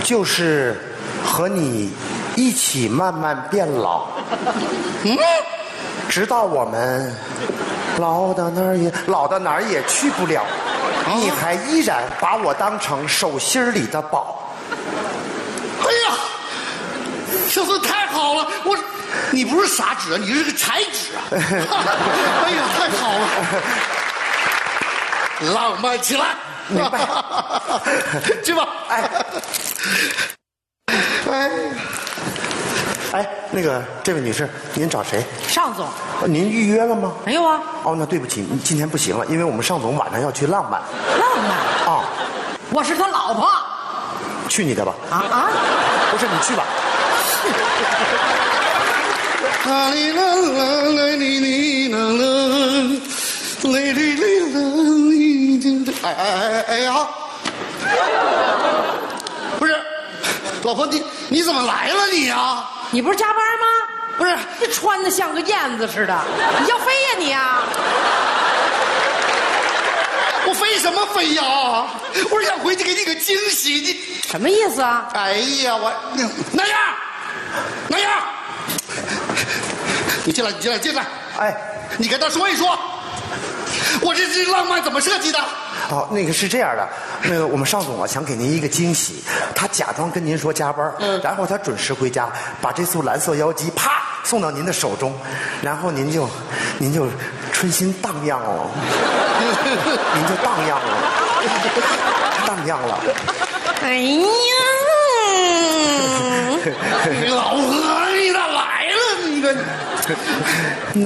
就是和你一起慢慢变老，直到我们老到哪儿也去不了，你还依然把我当成手心里的宝。 哎呀，这是太好了！你不是砂纸啊，你是个彩纸啊！哎呀，太好了！浪漫起来， 明白？ 去吧。 哎，那个，这位女士，您找谁？ 尚总， 您预约了吗？ 没有啊。 哦，那对不起，今天不行了，因为我们尚总晚上要去浪漫。 浪漫啊？ 我是他老婆。 去你的吧！不是你去吧。 啦哩啦啦啦哩哩啦啦，哩哩哩啦哩。哎呀！不是，老婆，你怎么来了你啊？ 你不是加班吗？ 不是， 这穿的像个燕子似的，你要飞呀你啊！ 我飞什么飞呀？我是想回去给你个惊喜，你什么意思啊？ 哎呀，那样，你进来！ 哎， 你跟他说一说，我这浪漫怎么设计的？ 哦，那个是这样的，那个我们尚总啊想给您一个惊喜，他假装跟您说加班，然后他准时回家，把这束蓝色妖姬啪送到您的手中，然后您就春心荡漾了，您就荡漾了。 哎呀！ 老何，你咋来了？你个。